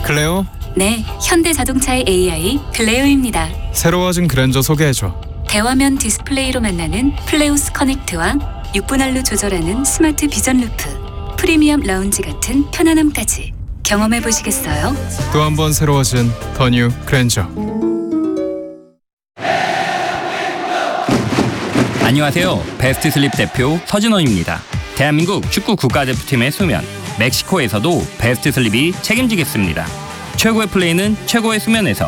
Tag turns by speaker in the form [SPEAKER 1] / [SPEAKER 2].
[SPEAKER 1] 클레오?
[SPEAKER 2] 네, 현대자동차의 AI 클레오입니다.
[SPEAKER 1] 새로워진 그랜저 소개해줘.
[SPEAKER 2] 대화면 디스플레이로 만나는 플레오스 커넥트와 6분할로 조절하는 스마트 비전 루프, 프리미엄 라운지 같은 편안함까지 경험해 보시겠어요?
[SPEAKER 1] 또 한 번 새로워진 더 뉴 그랜저.
[SPEAKER 3] 안녕하세요. 베스트 슬립 대표 서진원입니다. 대한민국 축구 국가대표팀의 수면, 멕시코에서도 베스트 슬립이 책임지겠습니다. 최고의 플레이는 최고의 수면에서